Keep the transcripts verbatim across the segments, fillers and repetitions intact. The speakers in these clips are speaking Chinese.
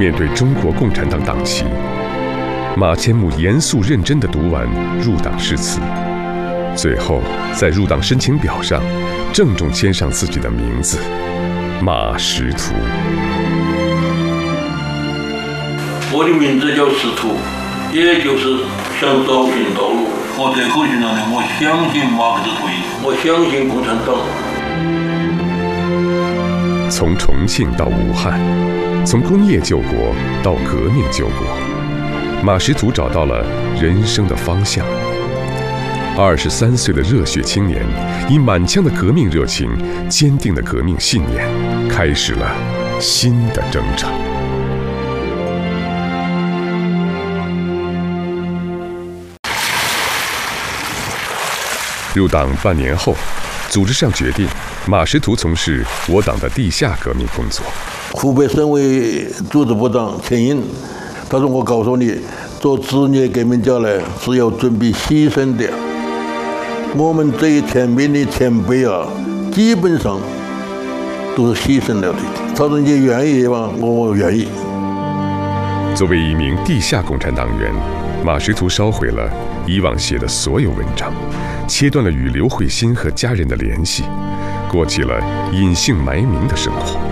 面对中国共产党党旗，马千木严肃认真地读完入党誓词，最后在入党申请表上郑重签上自己的名字马识途。 我的名字叫识途，也就是想找寻道路。我最可信了的，我相信马克思主义，我相信共产党。 从重庆到武汉，从工业救国到革命救国，马识途找到了人生的方向。二十三岁的热血青年，以满腔的革命热情、坚定的革命信念，开始了新的征程。入党半年后，组织上决定，马识途从事我党的地下革命工作。 湖北省委组织部长钱印，他说：“我告诉你，做职业革命家呢是要准备牺牲的。我们这一前面的前辈啊，基本上都是牺牲了的。他说你愿意吗？我愿意。” 作为一名地下共产党员，马识途烧毁了以往写的所有文章，切断了与刘慧欣和家人的联系，过起了隐姓埋名的生活。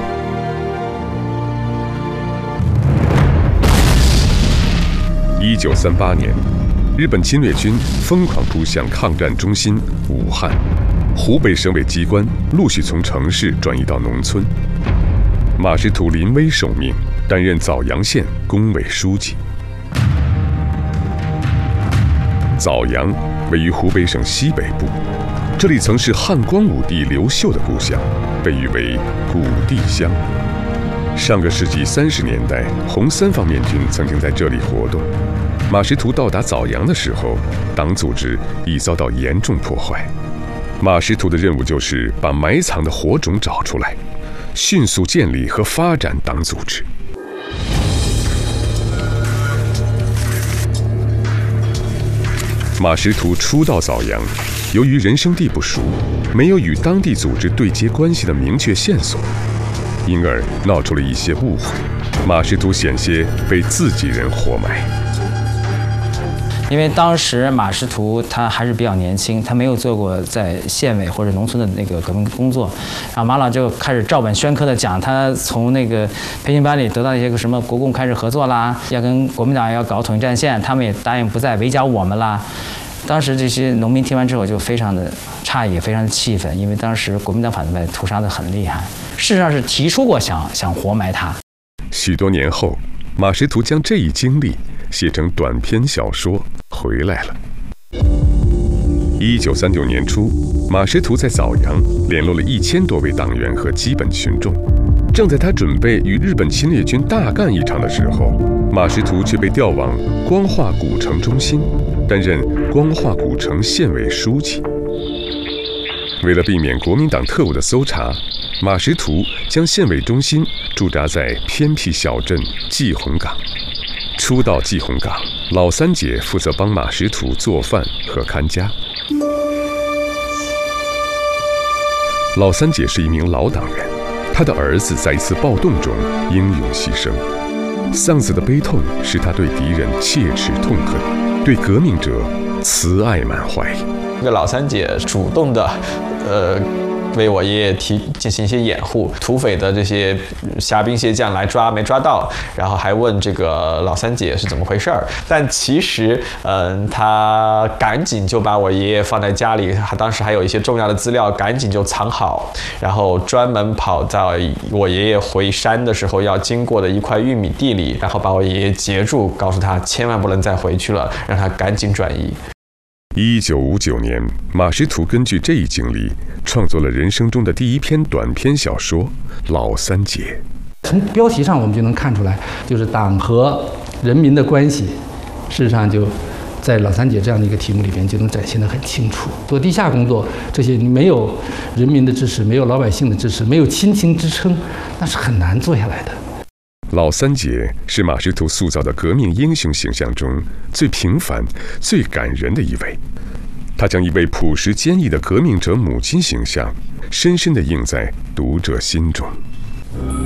一九三八年，日本侵略军疯狂扑向抗战中心武汉，湖北省委机关陆续从城市转移到农村。马识途临危受命，担任枣阳县工委书记。枣阳位于湖北省西北部，这里曾是汉光武帝刘秀的故乡，被誉为古地乡。上个世纪三十年代，红三方面军曾经在这里活动。马识途到达枣阳的时候，党组织已遭到严重破坏。马识途的任务就是把埋藏的火种找出来，迅速建立和发展党组织。马识途初到枣阳，由于人生地不熟，没有与当地组织对接关系的明确线索，因而闹出了一些误会。马识途险些被自己人活埋。 因为当时马识途他还是比较年轻，他没有做过在县委或者农村的那个革命工作，然后马老就开始照本宣科的讲他从那个培训班里得到一些个什么国共开始合作啦，要跟国民党要搞统一战线，他们也答应不再围剿我们啦。当时这些农民听完之后就非常的诧异，非常的气愤，因为当时国民党反对派屠杀的很厉害，事实上是提出过想想活埋他。 许多年后，马识途将这一经历写成短篇小说回来了。一九三九年初，马识途在枣阳联络了一千多位党员和基本群众。正在他准备与日本侵略军大干一场的时候，马识途却被调往光化古城中心，担任光化古城县委书记。为了避免国民党特务的搜查，马识途将县委中心驻扎在偏僻小镇季红岗。初到季红岗，老三姐负责帮马识途做饭和看家。老三姐是一名老党员，她的儿子在一次暴动中英勇牺牲，丧子的悲痛使她对敌人切齿痛恨，对革命者慈爱满怀。 这个老三姐主动的，呃。为我爷爷提进行一些掩护，土匪的这些虾兵蟹将来抓没抓到，然后还问这个老三姐是怎么回事儿。但其实，嗯、呃，他赶紧就把我爷爷放在家里，他当时还有一些重要的资料，赶紧就藏好，然后专门跑到我爷爷回山的时候要经过的一块玉米地里，然后把我爷爷截住，告诉他千万不能再回去了，让他赶紧转移。 一九五九年，马识途根据这一经历，创作了人生中的第一篇短篇小说《老三姐》。 从标题上我们就能看出来，就是党和人民的关系，事实上就在老三姐这样的一个题目里边就能展现得很清楚。做地下工作，这些没有人民的支持，没有老百姓的支持，没有亲情支撑，那是很难做下来的。 老三姐是马识途塑造的革命英雄形象中最平凡、最感人的一位。她将一位朴实坚毅的革命者母亲形象深深地印在读者心中。